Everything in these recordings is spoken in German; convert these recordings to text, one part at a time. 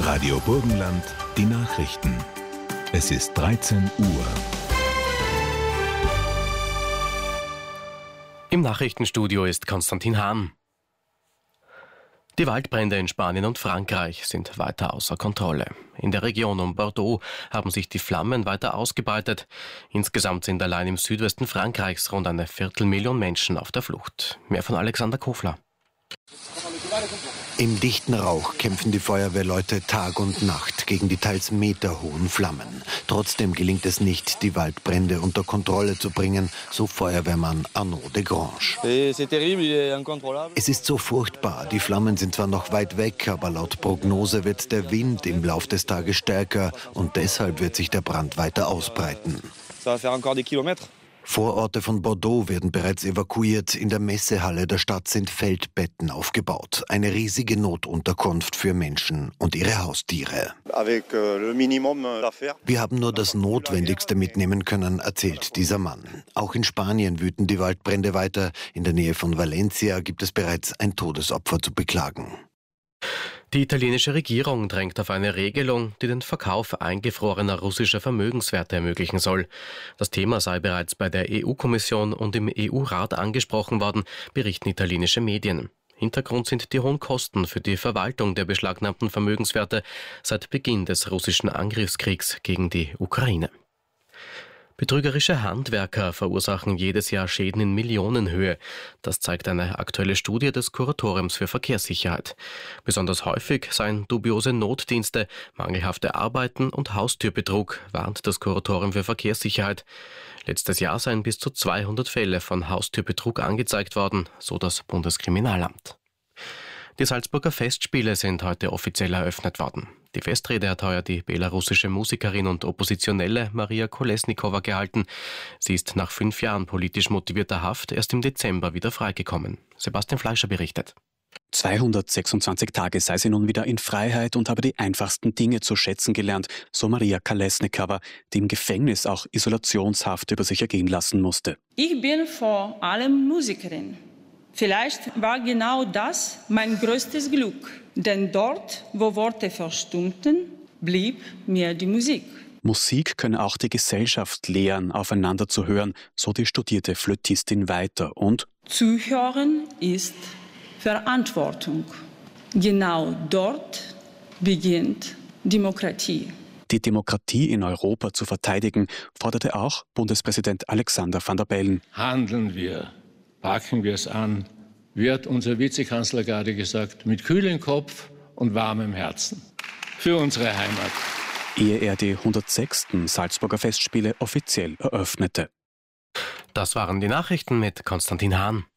Radio Burgenland, die Nachrichten. Es ist 13 Uhr. Im Nachrichtenstudio ist Konstantin Hahn. Die Waldbrände in Spanien und Frankreich sind weiter außer Kontrolle. In der Region um Bordeaux haben sich die Flammen weiter ausgebreitet. Insgesamt sind allein im Südwesten Frankreichs rund 250.000 Menschen auf der Flucht. Mehr von Alexander Kofler. Im dichten Rauch kämpfen die Feuerwehrleute Tag und Nacht gegen die teils meterhohen Flammen. Trotzdem gelingt es nicht, die Waldbrände unter Kontrolle zu bringen, so Feuerwehrmann Arnaud de Grange. Es ist so furchtbar. Die Flammen sind zwar noch weit weg, aber laut Prognose wird der Wind im Lauf des Tages stärker und deshalb wird sich der Brand weiter ausbreiten. Vororte von Bordeaux werden bereits evakuiert. In der Messehalle der Stadt sind Feldbetten aufgebaut. Eine riesige Notunterkunft für Menschen und ihre Haustiere. Wir haben nur das Notwendigste mitnehmen können, erzählt dieser Mann. Auch in Spanien wüten die Waldbrände weiter. In der Nähe von Valencia gibt es bereits ein Todesopfer zu beklagen. Die italienische Regierung drängt auf eine Regelung, die den Verkauf eingefrorener russischer Vermögenswerte ermöglichen soll. Das Thema sei bereits bei der EU-Kommission und im EU-Rat angesprochen worden, berichten italienische Medien. Hintergrund sind die hohen Kosten für die Verwaltung der beschlagnahmten Vermögenswerte seit Beginn des russischen Angriffskriegs gegen die Ukraine. Betrügerische Handwerker verursachen jedes Jahr Schäden in Millionenhöhe. Das zeigt eine aktuelle Studie des Kuratoriums für Verkehrssicherheit. Besonders häufig seien dubiose Notdienste, mangelhafte Arbeiten und Haustürbetrug, warnt das Kuratorium für Verkehrssicherheit. Letztes Jahr seien bis zu 200 Fälle von Haustürbetrug angezeigt worden, so das Bundeskriminalamt. Die Salzburger Festspiele sind heute offiziell eröffnet worden. Die Festrede hat heuer die belarussische Musikerin und Oppositionelle Maria Kolesnikova gehalten. Sie ist nach 5 Jahren politisch motivierter Haft erst im Dezember wieder freigekommen. Sebastian Fleischer berichtet. 226 Tage sei sie nun wieder in Freiheit und habe die einfachsten Dinge zu schätzen gelernt, so Maria Kolesnikova, die im Gefängnis auch Isolationshaft über sich ergehen lassen musste. Ich bin vor allem Musikerin. Vielleicht war genau das mein größtes Glück, denn dort, wo Worte verstummten, blieb mir die Musik. Musik könne auch die Gesellschaft lehren, aufeinander zu hören, so die studierte Flötistin weiter. Und Zuhören ist Verantwortung. Genau dort beginnt Demokratie. Die Demokratie in Europa zu verteidigen, forderte auch Bundespräsident Alexander Van der Bellen. Handeln wir. Packen wir es an, wird unser Vizekanzler gerade gesagt, mit kühlem Kopf und warmem Herzen für unsere Heimat. Ehe er die 106. Salzburger Festspiele offiziell eröffnete. Das waren die Nachrichten mit Konstantin Hahn.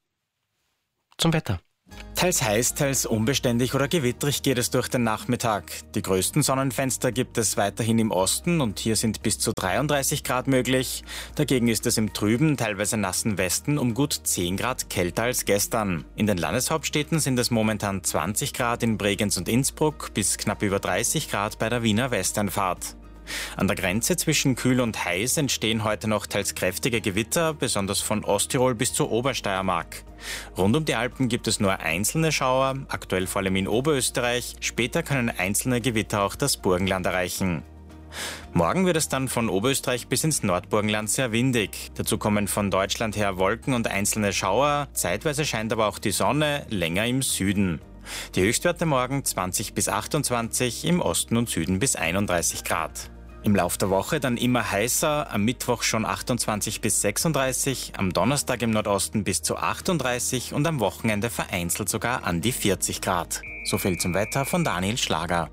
Zum Wetter. Teils heiß, teils unbeständig oder gewittrig geht es durch den Nachmittag. Die größten Sonnenfenster gibt es weiterhin im Osten und hier sind bis zu 33 Grad möglich. Dagegen ist es im trüben, teilweise nassen Westen um gut 10 Grad kälter als gestern. In den Landeshauptstädten sind es momentan 20 Grad in Bregenz und Innsbruck bis knapp über 30 Grad bei der Wiener Westernfahrt. An der Grenze zwischen kühl und heiß entstehen heute noch teils kräftige Gewitter, besonders von Osttirol bis zur Obersteiermark. Rund um die Alpen gibt es nur einzelne Schauer, aktuell vor allem in Oberösterreich. Später können einzelne Gewitter auch das Burgenland erreichen. Morgen wird es dann von Oberösterreich bis ins Nordburgenland sehr windig. Dazu kommen von Deutschland her Wolken und einzelne Schauer. Zeitweise scheint aber auch die Sonne, länger im Süden. Die Höchstwerte morgen 20 bis 28, im Osten und Süden bis 31 Grad. Im Lauf der Woche dann immer heißer, am Mittwoch schon 28 bis 36, am Donnerstag im Nordosten bis zu 38 und am Wochenende vereinzelt sogar an die 40 Grad. So viel zum Wetter von Daniel Schlager.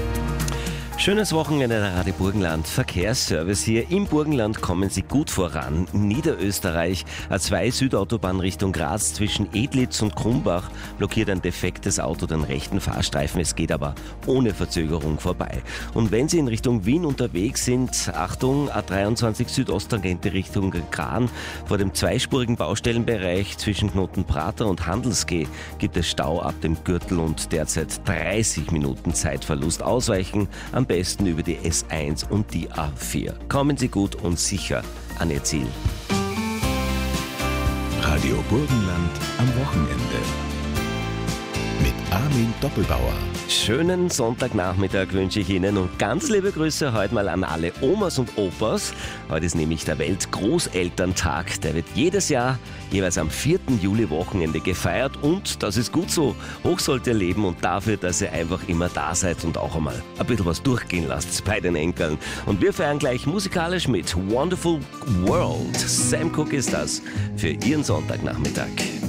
Schönes Wochenende der Radio Burgenland. Verkehrsservice hier. Im Burgenland kommen Sie gut voran. In Niederösterreich A2 Südautobahn Richtung Graz zwischen Edlitz und Krumbach blockiert ein defektes Auto den rechten Fahrstreifen. Es geht aber ohne Verzögerung vorbei. Und wenn Sie in Richtung Wien unterwegs sind, Achtung, A23 Südosttangente Richtung Gran. Vor dem zweispurigen Baustellenbereich zwischen Knotenprater und Handelsgeh gibt es Stau ab dem Gürtel und derzeit 30 Minuten Zeitverlust. Ausweichen am besten über die S1 und die A4. Kommen Sie gut und sicher an Ihr Ziel. Radio Burgenland am Wochenende. Mit Armin Doppelbauer. Schönen Sonntagnachmittag wünsche ich Ihnen und ganz liebe Grüße heute mal an alle Omas und Opas. Heute ist nämlich der Weltgroßelterntag. Der wird jedes Jahr jeweils am 4. Juli-Wochenende gefeiert und das ist gut so. Hoch sollt ihr leben und dafür, dass ihr einfach immer da seid und auch einmal ein bisschen was durchgehen lasst bei den Enkeln. Und wir feiern gleich musikalisch mit Wonderful World. Sam Cooke ist das für Ihren Sonntagnachmittag.